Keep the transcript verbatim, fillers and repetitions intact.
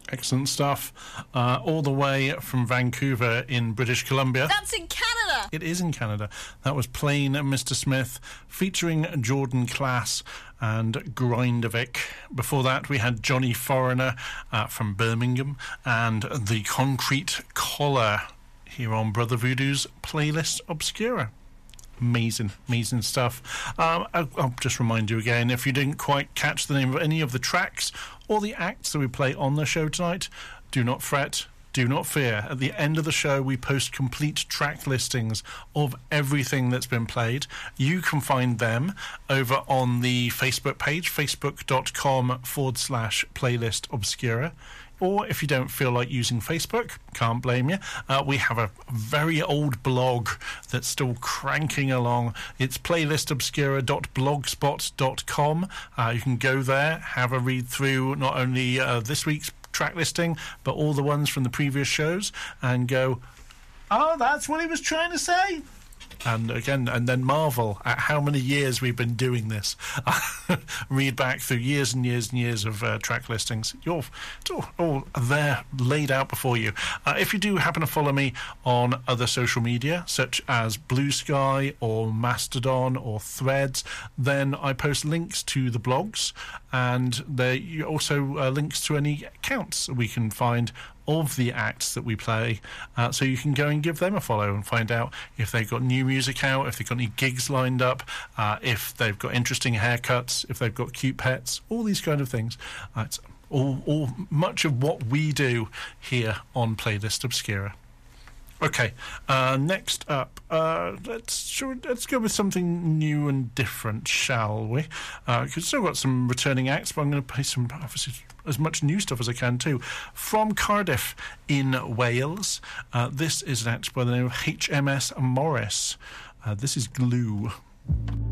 Excellent stuff. Uh, all the way from Vancouver in British Columbia. That's in Canada! It is in Canada. That was Plain Mister Smith featuring Jordan Class and Grindovic. Before that, we had Johnny Foreigner uh, from Birmingham and The Concrete Collar here on Brother Voodoo's Playlist Obscura. Amazing, amazing stuff. Um, I'll, I'll just remind you again, if you didn't quite catch the name of any of the tracks or the acts that we play on the show tonight, do not fret, do not fear. At the end of the show, we post complete track listings of everything that's been played. You can find them over on the Facebook page, facebook.com forward slash playlist obscura. Or if you don't feel like using Facebook, can't blame you, uh, we have a very old blog that's still cranking along. It's playlist obscura dot blogspot dot com. Uh, you can go there, have a read through not only uh, this week's track listing, but all the ones from the previous shows, and go, oh, that's what he was trying to say. And again, and then marvel at how many years we've been doing this. Read back through years and years and years of uh, track listings. You're, it's all, all there laid out before you. Uh, if you do happen to follow me on other social media, such as Blue Sky or Mastodon or Threads, then I post links to the blogs, and there you also uh, links to any accounts we can find of the acts that we play, uh, so you can go and give them a follow and find out if they've got new music out, if they've got any gigs lined up, uh, if they've got interesting haircuts, if they've got cute pets, all these kind of things. Uh, it's all, all much of what we do here on Playlist Obscura. Okay, uh, next up, uh, let's sure, let's go with something new and different, shall we? Because uh, we've still got some returning acts, but I'm going to play some, obviously, as much new stuff as I can too. From Cardiff in Wales, uh, this is an act by the name of H M S Morris. Uh, this is Glue.